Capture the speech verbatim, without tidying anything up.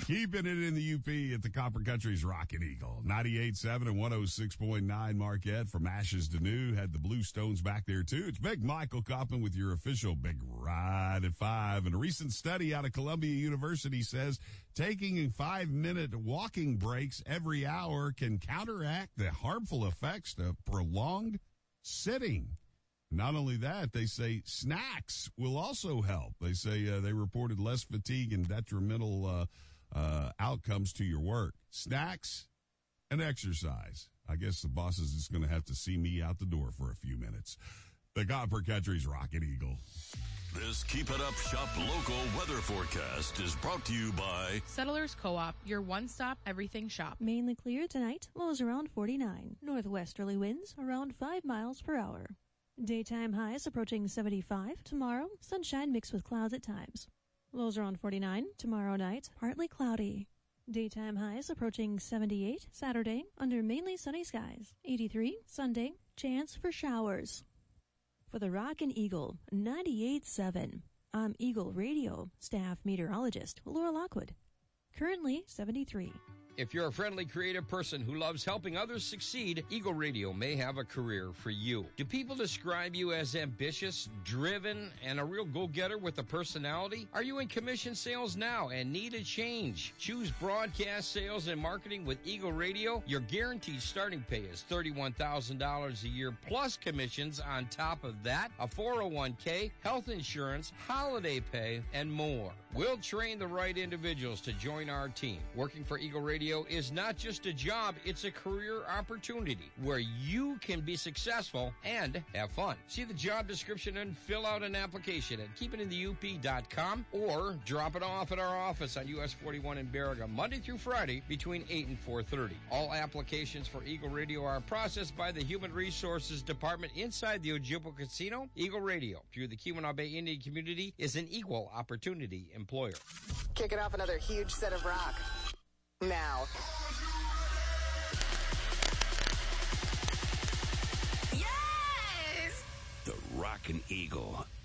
Keeping it in the U P at the Copper Country's Rockin' Eagle. ninety-eight point seven and one oh six point nine Marquette. From Ashes to New. Had the Blue Stones back there, too. It's Big Michael Kaufman with your official Big Ride at five. And a recent study out of Columbia University says taking five-minute walking breaks every hour can counteract the harmful effects of prolonged sitting. Not only that, they say snacks will also help. They say uh, they reported less fatigue and detrimental uh, uh, outcomes to your work. Snacks and exercise. I guess the boss is just going to have to see me out the door for a few minutes. The Copper Country's Rockin' Eagle. This Keep It Up Shop local weather forecast is brought to you by Settlers Co-op, your one-stop everything shop. Mainly clear tonight, lows around forty-nine. Northwesterly winds around five miles per hour. Daytime highs approaching seventy-five. Tomorrow, sunshine mixed with clouds at times. Lows around forty-nine. Tomorrow night, partly cloudy. Daytime highs approaching seventy-eight. Saturday, under mainly sunny skies. eighty-three. Sunday, chance for showers. For the Rockin' Eagle, ninety-eight point seven. I'm Eagle Radio staff meteorologist Laura Lockwood. Currently seventy-three. If you're a friendly, creative person who loves helping others succeed, Eagle Radio may have a career for you. Do people describe you as ambitious, driven, and a real go-getter with a personality? Are you in commission sales now and need a change? Choose broadcast sales and marketing with Eagle Radio. Your guaranteed starting pay is thirty-one thousand dollars a year plus commissions on top of that, a four oh one k, health insurance, holiday pay, and more. We'll train the right individuals to join our team. Working for Eagle Radio is not just a job, it's a career opportunity where you can be successful and have fun. See the job description and fill out an application at keep it in the U P dot com or drop it off at our office on U S forty-one in Baraga, Monday through Friday between eight and four thirty. All applications for Eagle Radio are processed by the Human Resources Department inside the Ojibwa Casino. Eagle Radio, through the Keweenaw Bay Indian community, is an equal opportunity employer. Kicking off another huge set of rock. Now. The Rockin' Eagle